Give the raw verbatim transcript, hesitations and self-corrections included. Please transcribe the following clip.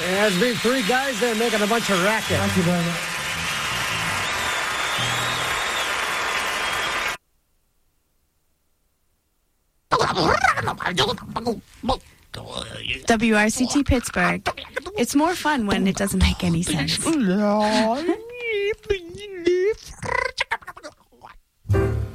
There's been three guys there making a bunch of racket. Thank you very much. W R C T Pittsburgh. It's more fun when it doesn't make any sense.